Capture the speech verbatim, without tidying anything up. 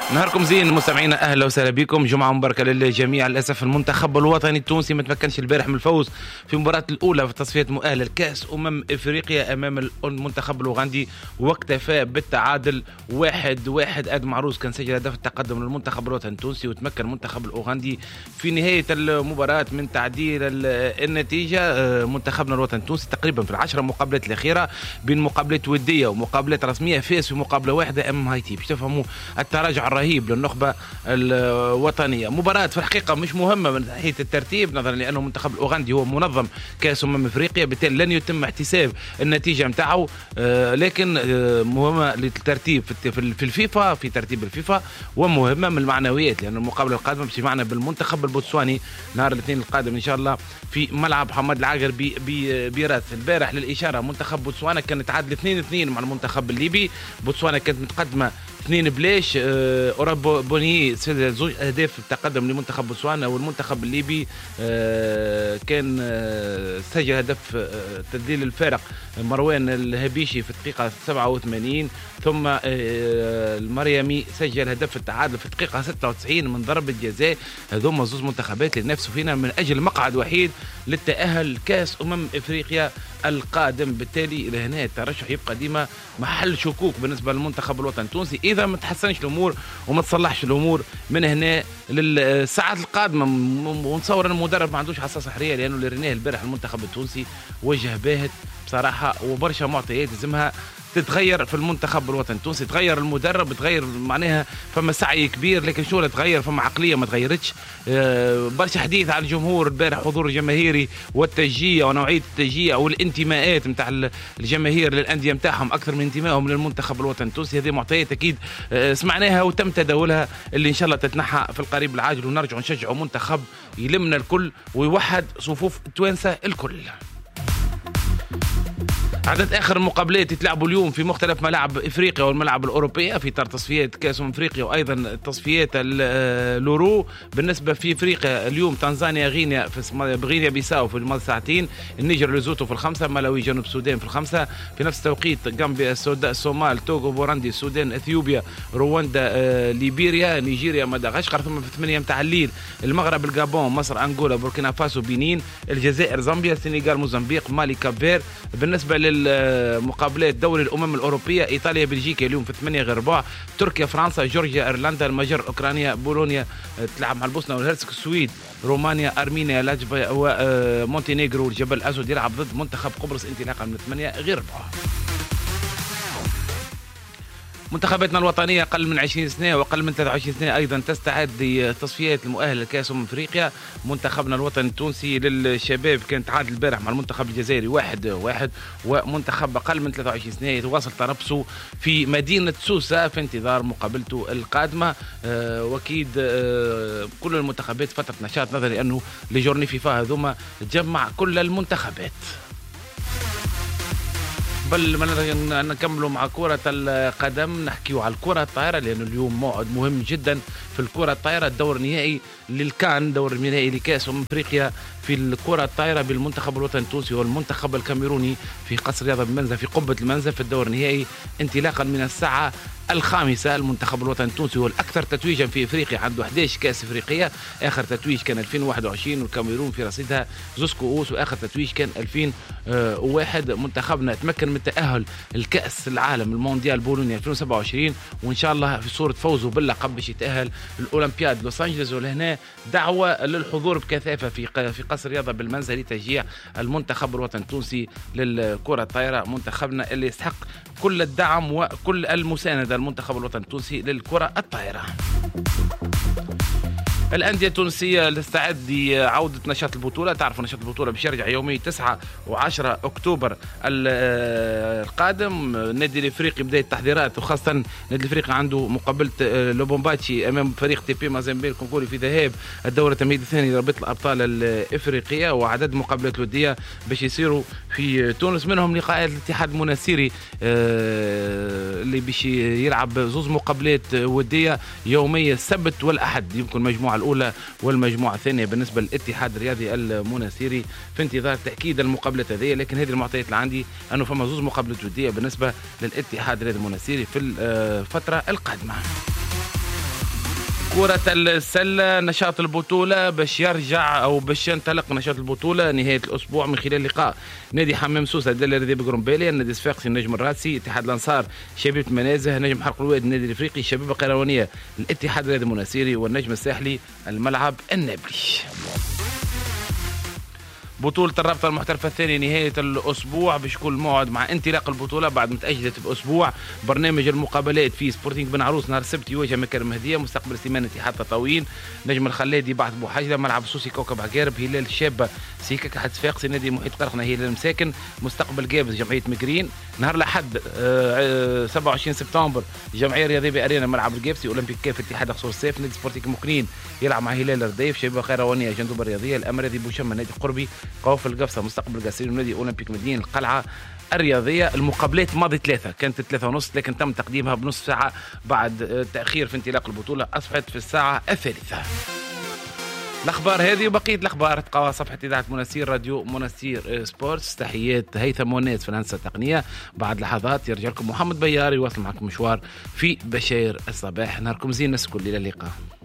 نهاركم زين مستمعينا، اهلا وسهلا بكم. جمعه مباركه للجميع. للاسف المنتخب الوطني التونسي ما تمكنش البارح من الفوز في المباراه الاولى في تصفيات مؤهله لكاس امم افريقيا امام المنتخب الاوغندي، واكتفى بالتعادل واحد واحد. اد معروس كان سجل هدف التقدم للمنتخب الوطني التونسي، وتمكن المنتخب الاوغندي في نهايه المباراه من تعديل النتيجه. منتخبنا الوطني التونسي تقريبا في العشره مقابلات الاخيره بين مقابلات وديه ومقابلات رسميه فاز في مقابله واحده امام هايتي، باش تفهموا التراجع الرهيب للنخبه الوطنيه. مباراه في الحقيقه مش مهمه من ناحيه الترتيب، نظرا لانه المنتخب الاوغندي هو منظم كاس امم افريقيا، بالتالي لن يتم احتساب النتيجه نتاعو، لكن مهمه للترتيب في الفيفا، في ترتيب الفيفا، ومهمه من المعنويات، لان المقابله القادمه باش معنا بالمنتخب البوتسواني نهار الاثنين القادم ان شاء الله في ملعب حماد العاقر براس. البارح للاشاره منتخب بوتسوانا كان تعادل اثنين اثنين مع المنتخب الليبي. بوتسوانا كانت متقدمه اثنين بلاش. أوروبا بوني زوج أهداف تقدم لمنتخب بوتسوانا، والمنتخب الليبي كان سجل هدف تدليل الفارق مروان الهبيشي في الدقيقة سبعة وثمانين، ثم المريمي سجل هدف التعادل في الدقيقة ستة وتسعين من ضربة جزاء. هذوما زوج منتخبات اللي ينافسوا فينا من أجل مقعد وحيد للتأهل كأس أمم إفريقيا القادم، بالتالي إلى هنا الترشح يبقى ديما محل شكوك بالنسبة للمنتخب الوطني التونسي إذا ما تحسنش الأمور وما تصلحش الأمور من هنا للساعات القادمة. ونصور أن المدرب ما عندوش حساسة سحرية، لأنه اللي رناه البارح المنتخب التونسي وجه باهت بصراحة، وبرشا معطيات لازمها تتغير في المنتخب الوطني التونسي. تغير المدرب، تغير معناها فما سعي كبير، لكن شو تغير؟ فما عقليه ما تغيرتش. برشا حديث على الجمهور البارح، حضور الجماهيري والتشجيع ونوعيه التشجيع والانتماءات نتاع الجماهير للانديه نتاعهم اكثر من انتمائهم للمنتخب الوطني التونسي. هذه معطيات اكيد سمعناها وتم تداولها، اللي ان شاء الله تتنحى في القريب العاجل، ونرجعوا نشجعوا منتخب يلمنا الكل ويوحد صفوف التوانسه الكل. عدد اخر المقابلات يتلعبوا اليوم في مختلف ملاعب افريقيا والملاعب الاوروبيه في اطار تصفيات كاس امم افريقيا، وايضا تصفيات اليورو. بالنسبه في افريقيا اليوم تنزانيا غينيا في غينيا بيساو في الماضي ساعتين، النيجر لوزوتو في الخمسه، ملاوي جنوب السودان في الخمسه. في نفس التوقيت غامبيا الصومال توغو بوراندي السودان اثيوبيا رواندا ليبيريا نيجيريا مدغشقر. ثم في الثمانيه متاع الليل المغرب الجابون مصر انغولا بوركينا فاسو بنين الجزائر زامبيا السنغال موزمبيق مالي كابفير. بالنسبه للمقابلات دوري الامم الاوروبيه ايطاليا بلجيكا اليوم في ثمانية غير ربع، تركيا فرنسا جورجيا ايرلندا المجر اوكرانيا بولونيا تلعب مع البوسنه والهرسك السويد رومانيا ارمينيا لاتفيا ومونتينيغرو. الجبل الاسود يلعب ضد منتخب قبرص انطلاقا من ثمانية غير ربع. منتخباتنا الوطنيه اقل من عشرين سنه واقل من ثلاثة وعشرين سنه ايضا تستعد لتصفيات المؤهله لكاس امم افريقيا. منتخبنا الوطني التونسي للشباب كان تعادل البارح مع المنتخب الجزائري واحد واحد، ومنتخب اقل من ثلاثة وعشرين سنه يتواصل تربصه في مدينه سوسه في انتظار مقابلته القادمه. أه واكيد أه كل المنتخبات فتره نشاط، نظرا لانه لجورني فيفا هذوما تجمع كل المنتخبات. بل ما نكملوا مع كرة القدم نحكيوا على الكرة الطائرة، لأنه اليوم موعد مهم جدا في الكرة الطائرة، الدور النهائي للكان، دور النهائي لكأس أمم أفريقيا في الكرة الطائرة بالمنتخب الوطني التونسي والمنتخب الكاميروني في قصر رياضة بالمنزه في قبة المنزه في الدور النهائي انطلاقا من الساعة الخامسة. المنتخب الوطني التونسي هو الأكثر تتويجا في إفريقيا، عنده أحد عشر كأس إفريقية، آخر تتويج كان ألفين وواحد وعشرين والكاميرون في رصيدها زوز كؤوس، وآخر تتويج كان ألفين وواحد. منتخبنا تمكن من التأهل الكأس العالم المونديال بولونيا ألفين وسبعة وعشرين، وإن شاء الله في صورة فوزه باللقب باش يتأهل الأولمبياد لوس أنجلوس. ولهنا دعوة للحضور بكثافة في في قصر رياضة بالمنزه لتشجيع المنتخب الوطني التونسي للكرة الطائرة، منتخبنا اللي يستحق كل الدعم وكل المساندة المنتخب الوطني التونسي للكرة الطائرة. الأندية التونسية تستعد لعودة نشاط البطولة. تعرفوا نشاط البطولة باش يرجع يومي تسعة وعشرة أكتوبر القادم. النادي الإفريقي بدأ التحضيرات، وخاصة النادي الإفريقي عنده مقابلة لوبومباتشي أمام فريق تي بي مازامبيق كونغولي في ذهاب الدورة التمهيدي الثاني لرابطة الأبطال الإفريقية، وعدد مقابلات ودية باش يصيروا في تونس، منهم لقاءات الاتحاد المناسيري اللي باش يلعب زوز مقابلات ودية يومية السبت والأحد، يمكن مجموعة الأولى والمجموعة الثانية بالنسبة للاتحاد الرياضي المناسيري في انتظار تأكيد المقابلات هذه. لكن هذه المعطيات اللي عندي أنه فما زوز مقابلات ودية بالنسبة للاتحاد الرياضي المناسيري في الفترة القادمة. كرة السلة نشاط البطولة باش يرجع أو باش ينطلق نشاط البطولة نهاية الأسبوع من خلال لقاء نادي حمام سوسة دل الرذيب بقرنبالي، النادي الصفاقسي النجم الراسي، اتحاد الأنصار شبيبة منازه، نجم حرق الواد النادي الإفريقي، شبيبة قيروانية الاتحاد الرياضي المناصيري، والنجم الساحلي الملعب النابلي. بطولة الرابطة المحترفة الثانية نهاية الأسبوع باش يكون الموعد مع انطلاق البطولة بعد متأجلت بأسبوع. برنامج المقابلات في سبورتينغ بن عروس نهار السبت يواجه مكان المهدية، مستقبل سيمان اتحاد تطاوين، نجم الخلادي بعث بوحجلة، ملعب السوسي كوكب عقارب، هلال الشابة سيكك حد صفاقسي، نادي محيط قرقنة هلال المساكن، مستقبل جابز جمعية مقرين. نهار الأحد سبعة وعشرين سبتمبر جمعية رياضية بأرينا ملعب الجابسي، أولمبيك كاف اتحاد قصور السيف، نادي سبورتينغ مقرين يلعب مع هلال الرديف، شبيبة قيروانية جندوب الرياضية، الأمريدي بوشم نادي قربي، قوف القفصة مستقبل قاسرين، ونادي أولمبيك مدينة القلعة الرياضية. المقابلات ماضي ثلاثة كانت ثلاثة ونص لكن تم تقديمها بنصف ساعة بعد تأخير في انطلاق البطولة، أصبحت في الساعة الثالثة. الأخبار هذه وبقية الأخبار تلقاوها صفحة إذاعة مناصير راديو مناصير سبورتس. تحيات هيثم وناس في الهندسة التقنية. بعد لحظات يرجع لكم محمد بيار يواصل معكم مشوار في بشاير الصباح. نهاركم زين، نسكن إلى اللقاء.